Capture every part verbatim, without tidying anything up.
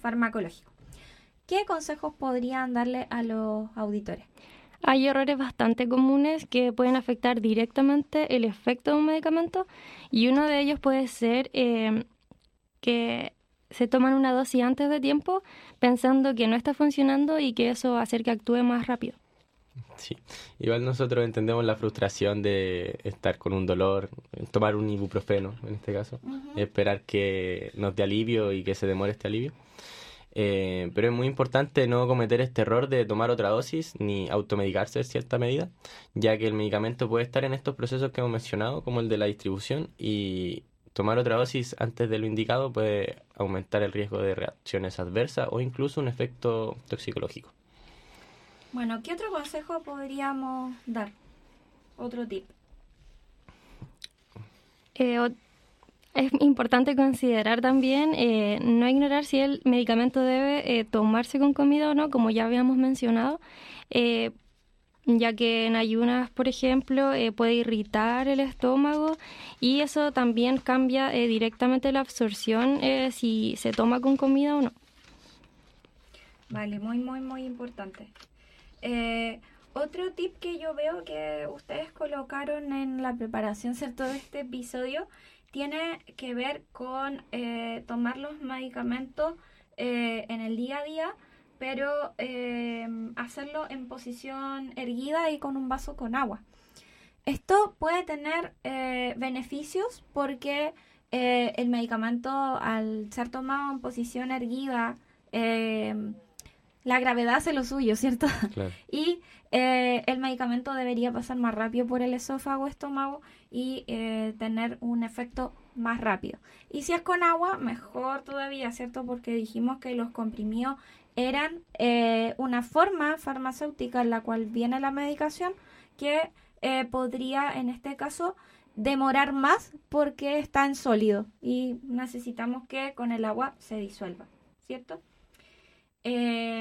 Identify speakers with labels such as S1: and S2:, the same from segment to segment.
S1: farmacológico. ¿Qué consejos podrían darle a los auditores?
S2: Hay errores bastante comunes que pueden afectar directamente el efecto de un medicamento y uno de ellos puede ser eh, que se toman una dosis antes de tiempo pensando que no está funcionando y que eso va a hacer que actúe más rápido.
S3: Sí, igual nosotros entendemos la frustración de estar con un dolor, tomar un ibuprofeno en este caso, uh-huh. esperar que nos dé alivio y que se demore este alivio. Eh, pero es muy importante no cometer este error de tomar otra dosis ni automedicarse en cierta medida, ya que el medicamento puede estar en estos procesos que hemos mencionado, como el de la distribución, y tomar otra dosis antes de lo indicado puede aumentar el riesgo de reacciones adversas o incluso un efecto toxicológico.
S1: Bueno, ¿qué otro consejo podríamos dar? Otro tip.
S2: Eh, o- es importante considerar también eh, no ignorar si el medicamento debe eh, tomarse con comida o no, como ya habíamos mencionado, eh, ya que en ayunas, por ejemplo, eh, puede irritar el estómago y eso también cambia eh, directamente la absorción eh, si se toma con comida o no.
S1: Vale, muy, muy, muy importante. Eh, otro tip que yo veo que ustedes colocaron en la preparación, ¿cierto?, de este episodio, tiene que ver con eh, tomar los medicamentos eh, en el día a día, pero eh, hacerlo en posición erguida y con un vaso con agua. Esto puede tener eh, beneficios porque eh, el medicamento, al ser tomado en posición erguida, eh, la gravedad hace lo suyo, ¿cierto?
S3: Claro.
S1: Y eh, el medicamento debería pasar más rápido por el esófago, estómago y eh, tener un efecto más rápido. Y si es con agua, mejor todavía, ¿cierto? Porque dijimos que los comprimidos eran eh, una forma farmacéutica en la cual viene la medicación que eh, podría, en este caso, demorar más porque está en sólido y necesitamos que con el agua se disuelva, ¿cierto? Eh,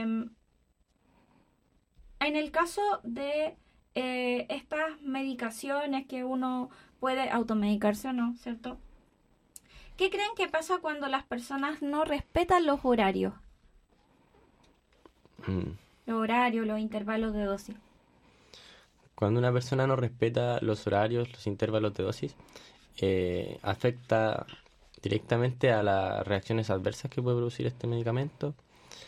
S1: en el caso de eh, estas medicaciones que uno puede automedicarse o no, ¿cierto? ¿Qué creen que pasa cuando las personas no respetan los horarios?
S3: Mm.
S1: Los horarios, los intervalos de dosis.
S3: Cuando una persona no respeta los horarios, los intervalos de dosis, eh, afecta directamente a las reacciones adversas que puede producir este medicamento.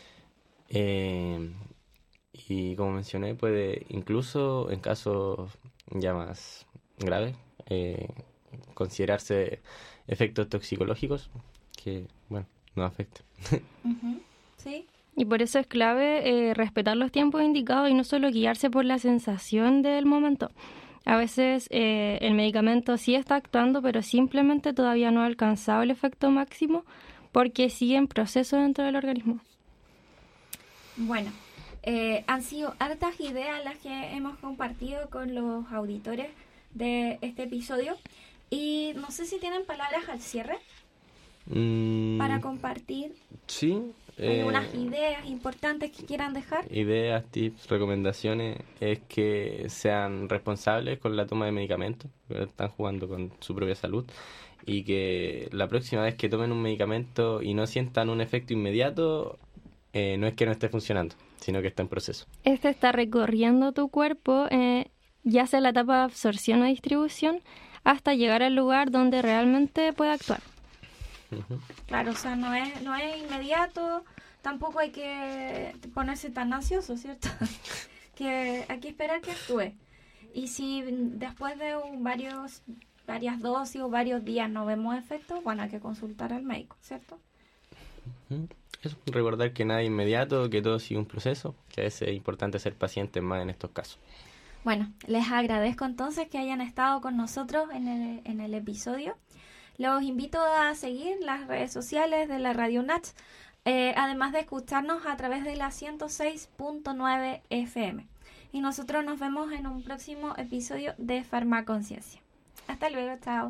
S3: Eh, y como mencioné, puede incluso en casos ya más graves eh, considerarse efectos toxicológicos que, bueno, nos afectan.
S1: Uh-huh. ¿Sí?
S2: Y por eso es clave eh, respetar los tiempos indicados y no solo guiarse por la sensación del momento. A veces eh, el medicamento sí está actuando, pero simplemente todavía no ha alcanzado el efecto máximo porque sigue en proceso dentro del organismo.
S1: Bueno, eh, han sido hartas ideas las que hemos compartido con los auditores de este episodio. Y no sé si tienen palabras al cierre
S3: Mm,
S1: para compartir
S3: sí. Eh,
S1: algunas ideas importantes que quieran dejar.
S3: Ideas, tips, recomendaciones es que sean responsables con la toma de medicamentos, que están jugando con su propia salud, y que la próxima vez que tomen un medicamento y no sientan un efecto inmediato, eh, no es que no esté funcionando, sino que está en proceso.
S2: Este está recorriendo tu cuerpo, eh, ya sea la etapa de absorción o distribución, hasta llegar al lugar donde realmente puede actuar.
S3: Uh-huh.
S1: Claro, o sea, no es, no es inmediato, tampoco hay que ponerse tan ansioso, ¿cierto? Que hay que esperar que actúe. Y si después de un, varios, varias dosis o varios días no vemos efecto, bueno, hay que consultar al médico, ¿cierto?
S3: Uh-huh. Eso, recordar que nada es inmediato, que todo sigue un proceso, que a veces es importante ser pacientes más en estos casos.
S1: Bueno, les agradezco entonces que hayan estado con nosotros en el, en el episodio. Los invito a seguir las redes sociales de la Radio Natch, eh, además de escucharnos a través de la ciento seis punto nueve F M. Y nosotros nos vemos en un próximo episodio de Farmaconciencia. Hasta luego, chao.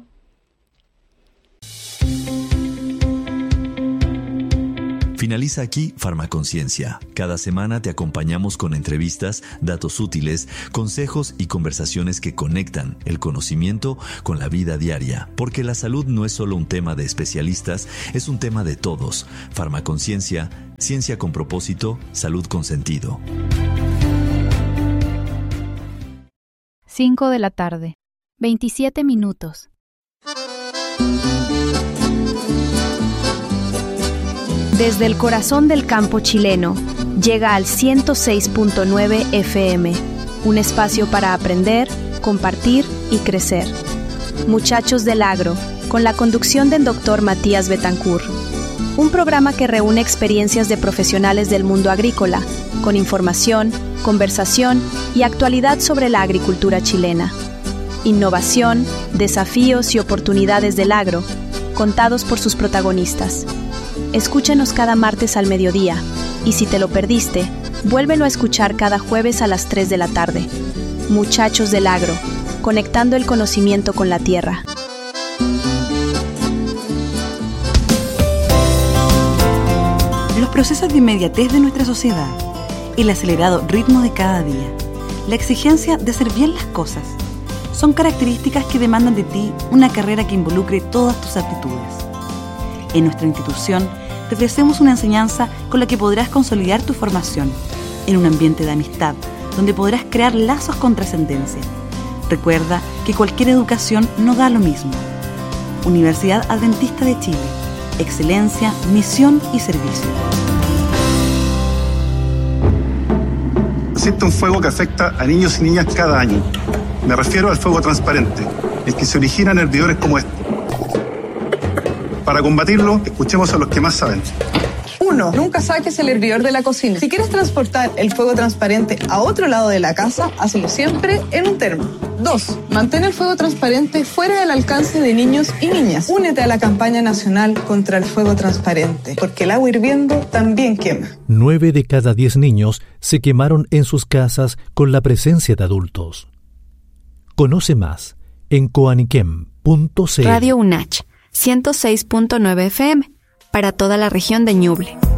S4: Finaliza aquí Farmaconciencia. Cada semana te acompañamos con entrevistas, datos útiles, consejos y conversaciones que conectan el conocimiento con la vida diaria. Porque la salud no es solo un tema de especialistas, es un tema de todos. Farmaconciencia Ciencia con propósito, salud con sentido.
S5: cinco de la tarde, veintisiete minutos. Desde el corazón del campo chileno, llega al ciento seis punto nueve F M, un espacio para aprender, compartir y crecer. Muchachos del Agro, con la conducción del doctor Matías Betancourt. Un programa que reúne experiencias de profesionales del mundo agrícola, con información, conversación y actualidad sobre la agricultura chilena. Innovación, desafíos y oportunidades del agro, contados por sus protagonistas. Escúchanos cada martes al mediodía, y si te lo perdiste, vuélvelo a escuchar cada jueves a las tres de la tarde. Muchachos del Agro, conectando el conocimiento con la tierra.
S6: Los procesos de inmediatez de nuestra sociedad, el acelerado ritmo de cada día, la exigencia de hacer bien las cosas, son características que demandan de ti una carrera que involucre todas tus aptitudes. En nuestra institución te ofrecemos una enseñanza con la que podrás consolidar tu formación, en un ambiente de amistad, donde podrás crear lazos con trascendencia. Recuerda que cualquier educación no da lo mismo. Universidad Adventista de Chile. Excelencia, misión y servicio.
S7: Existe un fuego que afecta a niños y niñas cada año. Me refiero al fuego transparente, el que se origina en hervidores como este. Para combatirlo, escuchemos a los que más saben.
S8: Uno, nunca saques el hervidor de la cocina. Si quieres transportar el fuego transparente a otro lado de la casa, hazlo siempre en un termo. Dos, mantén el fuego transparente fuera del alcance de niños y niñas. Únete a la campaña nacional contra el fuego transparente, porque el agua hirviendo también quema.
S9: Nueve de cada diez niños se quemaron en sus casas con la presencia de adultos. Conoce más en coaniquem punto c l.
S10: Radio UNACH, ciento seis punto nueve F M, para toda la región de Ñuble.